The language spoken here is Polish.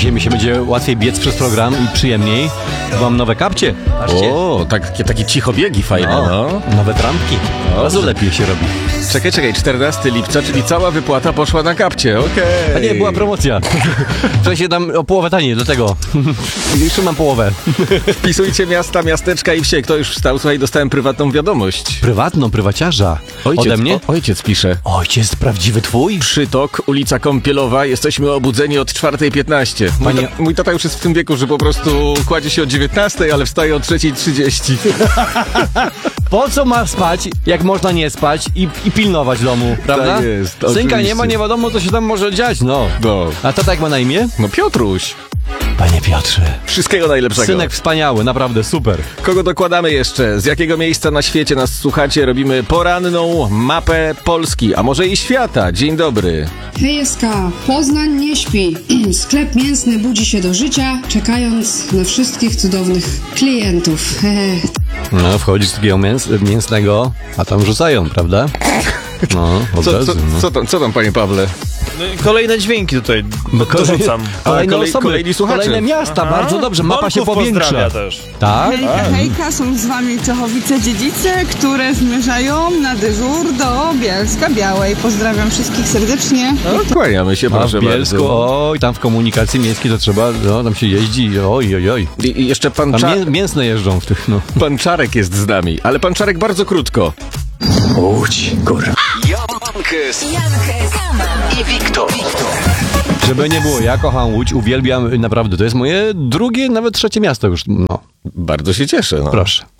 Dzisiaj mi się będzie łatwiej biec przez program i przyjemniej. Mam nowe kapcie. Patrzcie. O, takie cichobiegi fajne, no. Nowe trampki. Bardzo lepiej się robi. Czekaj, 14 lipca, czyli cała wypłata poszła na kapcie, okej. A nie, była promocja. W sensie dam o połowę taniej, dlatego. Jeszcze mam połowę. Wpisujcie miasta, miasteczka i wsie. Kto już wstał? Słuchaj, dostałem prywatną wiadomość. Prywaciarza. Ode mnie? Ojciec pisze. Ojciec prawdziwy twój? Przytok, ulica Kąpielowa. Jesteśmy obudzeni od 4:15. Mój tata już jest w tym wieku, że po prostu kładzie się o 19:00, ale wstaje o 3:30. Po co ma spać, jak można nie spać i pilnować domu, prawda? Tak jest, Synka oczywiście. nie ma, nie wiadomo, co się tam może dziać, no. A tata jak ma na imię? No Piotruś. Panie Piotrze. Wszystkiego najlepszego. Synek wspaniały, naprawdę super. Kogo dokładamy jeszcze? Z jakiego miejsca na świecie nas słuchacie? Robimy poranną mapę Polski, a może i świata. Dzień dobry. Hejska, Poznań nie śpi. Sklep mięsny budzi się do życia, czekając na wszystkich cudownych klientów. No, wchodzisz z takiego mięsnego, a tam rzucają, prawda? No, od razu, no. Co tam, panie Pawle? No, kolejne dźwięki tutaj dorzucam. Kolejne osoby, kolejni słuchacze. kolejne miasta, bardzo dobrze, mapa się Norków powiększa. pozdrawia też. Tak? Hejka, są z wami Czechowice-Dziedzice, które zmierzają na dyżur do Bielska Białej. Pozdrawiam wszystkich serdecznie. No, kłaniamy się, A proszę w Bielsku, bardzo. oj, tam w komunikacji miejskiej to trzeba, no, tam się jeździ, oj. I jeszcze pan, Tam mięsne jeżdżą w tych, no. pan Czarek jest z nami, ale pan Czarek bardzo krótko. Łódź, kurwa. Jankes i Wiktor. Żeby nie było, ja kocham Łódź, uwielbiam, naprawdę, to jest moje drugie, nawet trzecie miasto już, no. Bardzo się cieszę. No. Proszę.